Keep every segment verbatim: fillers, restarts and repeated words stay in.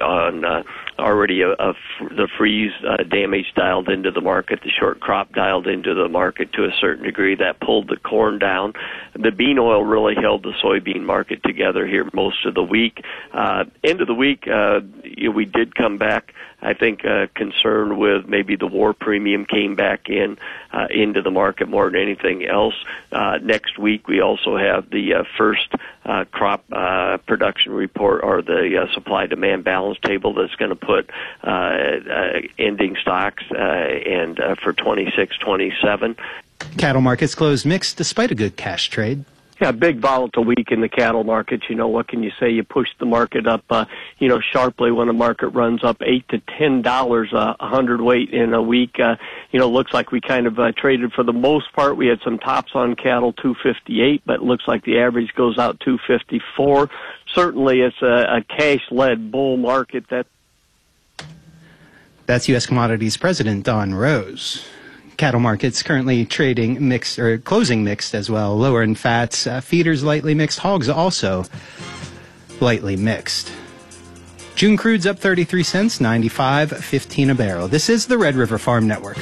on uh, already a, a f- the freeze uh, damage dialed into the market, the short crop dialed into the market to a certain degree. That pulled the corn down. The bean oil really held the soybean market together here most of the week. Uh, end of the week, uh, you know, we did come back. I think uh, concerned with maybe the war premium came back in uh, into the market more than anything else. Uh, next week we also have the uh, first uh, crop uh, production report, or the uh, supply-demand balance table, that's going to put uh, uh, ending stocks uh, and uh, for twenty-six twenty-seven. Cattle markets closed mixed despite a good cash trade. Yeah, big volatile week in the cattle markets. You know, what can you say? You push the market up, uh, you know, sharply when the market runs up eight to ten dollars a hundredweight in a week. Uh, you know, looks like we kind of uh, traded for the most part. We had some tops on cattle, two fifty-eight, but it looks like the average goes out two fifty-four. Certainly, it's a, a cash-led bull market. That That's U S Commodities President Don Rose. Cattle markets currently trading mixed, or closing mixed as well. Lower in fats, uh, feeders lightly mixed, hogs also lightly mixed. June crude's up thirty-three cents, ninety-five fifteen a barrel. This is the Red River Farm Network.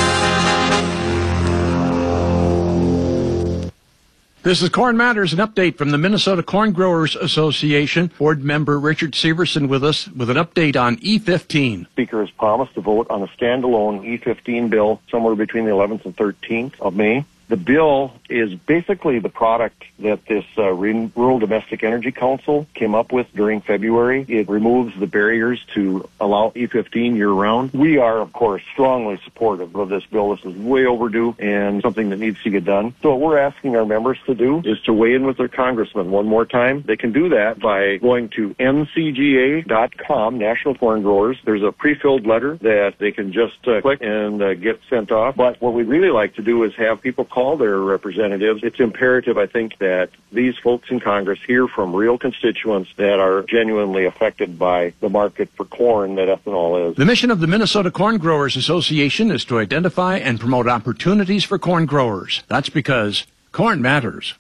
This is Corn Matters, an update from the Minnesota Corn Growers Association. Board member Richard Severson with us with an update on E fifteen. Speaker has promised to vote on a standalone E fifteen bill somewhere between the eleventh and thirteenth of May. The bill is basically the product that this uh, Rural Domestic Energy Council came up with during February. It removes the barriers to allow E fifteen year-round. We are, of course, strongly supportive of this bill. This is way overdue and something that needs to get done. So what we're asking our members to do is to weigh in with their congressman one more time. They can do that by going to N C G A dot com, National Corn Growers. There's a pre-filled letter that they can just uh, click and uh, get sent off. But what we'd really like to do is have people call call their representatives. It's imperative, I think, that these folks in Congress hear from real constituents that are genuinely affected by the market for corn that ethanol is. The mission of the Minnesota Corn Growers Association is to identify and promote opportunities for corn growers. That's because corn matters.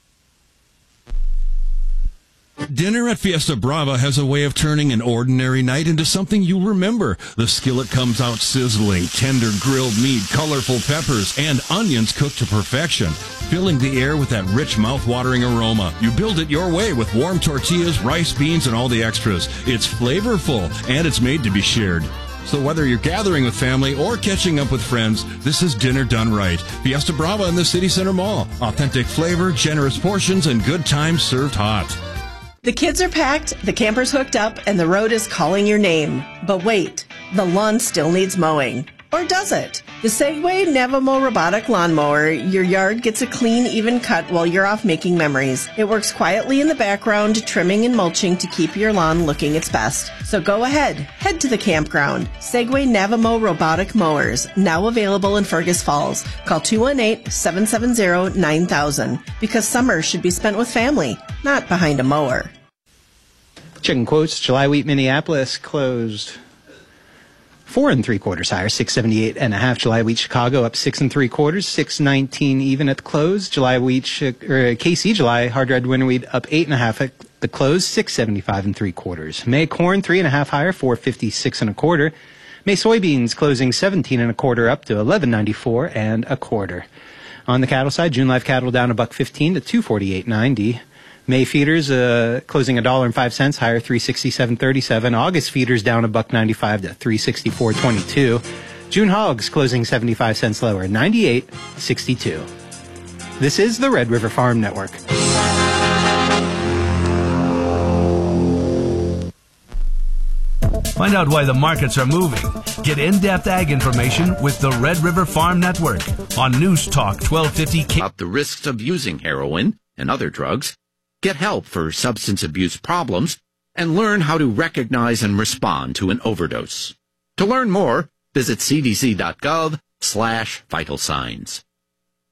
Dinner at Fiesta Brava has a way of turning an ordinary night into something you'll remember. The skillet comes out sizzling, tender grilled meat, colorful peppers, and onions cooked to perfection, filling the air with that rich, mouth-watering aroma. You build it your way with warm tortillas, rice, beans, and all the extras. It's flavorful, and it's made to be shared. So whether you're gathering with family or catching up with friends, this is dinner done right. Fiesta Brava in the City Center Mall. Authentic flavor, generous portions, and good times served hot. The kids are packed, the camper's hooked up, and the road is calling your name. But wait, the lawn still needs mowing. Or does it? The Segway Navamo robotic lawnmower, your yard gets a clean, even cut while you're off making memories. It works quietly in the background, trimming and mulching to keep your lawn looking its best. So go ahead, head to the campground. Segway Navamo robotic mowers, now available in Fergus Falls. Call two one eight, seven seven zero, nine thousand. Because summer should be spent with family, not behind a mower. Chicken quotes, July wheat Minneapolis closed four and three quarters higher, six seventy-eight and a half. July wheat Chicago up six and three quarters, six nineteen even at the close. July wheat or K C July hard red winter wheat up eight and a half at the close, six seventy-five and three quarters. May corn three and a half higher, four fifty-six and a quarter. May soybeans closing seventeen and a quarter up to eleven ninety-four and a quarter. On the cattle side, June live cattle down a buck fifteen to two forty-eight ninety. May feeders uh, closing a dollar and five cents higher, three sixty-seven thirty-seven. August feeders down a buck ninety-five to three sixty-four twenty-two. June hogs closing seventy-five cents lower, ninety-eight sixty-two. This is the Red River Farm Network. Find out why the markets are moving. Get in-depth ag information with the Red River Farm Network on News Talk twelve fifty K. About the risks of using heroin and other drugs. Get help for substance abuse problems, and learn how to recognize and respond to an overdose. To learn more, visit cdc.gov slash vital signs.